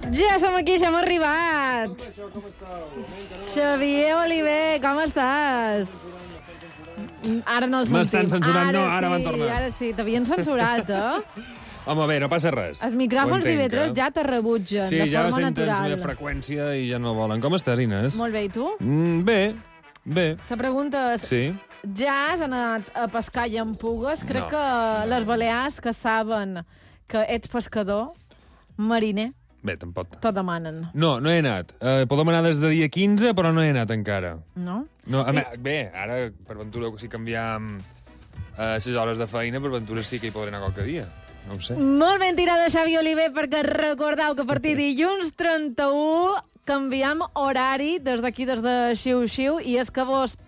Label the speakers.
Speaker 1: Ja som aquí, ja hem arribat.
Speaker 2: Com estàu?
Speaker 1: Xavier Oliver, com estàs? Ara no el sentim.
Speaker 2: M'estan censurant, no, ara
Speaker 1: sí,
Speaker 2: van tornar.
Speaker 1: Ara sí, t'havien censurat,
Speaker 2: Home, bé, no passa res.
Speaker 1: Els micròfons
Speaker 2: Ho entenc,
Speaker 1: d'IV3 ja te rebutgen,
Speaker 2: sí,
Speaker 1: de
Speaker 2: ja
Speaker 1: forma
Speaker 2: senten
Speaker 1: natural.
Speaker 2: la freqüència i ja no volen. Com estàs, Inés?
Speaker 1: Molt bé, i tu?
Speaker 2: Bé.
Speaker 1: La pregunta és,
Speaker 2: Sí.
Speaker 1: ja has anat a pescar llampugues? Crec
Speaker 2: No.
Speaker 1: que les balears que saben que ets pescador, mariner,
Speaker 2: Bé, tampoc.
Speaker 1: t'ho demanen,
Speaker 2: No he anat. Podem anar des de dia 15, però no he anat encara.
Speaker 1: no?
Speaker 2: No, bé, ara, per ventura, si canviam les hores de feina, per ventura sí que hi podré anar qualque dia. No ho sé.
Speaker 1: Molt ben tirada, Xavi Oliver, perquè recordeu que a partir de dilluns 31 canviem horari des d'aquí, des de Xiu-Xiu, i és que vos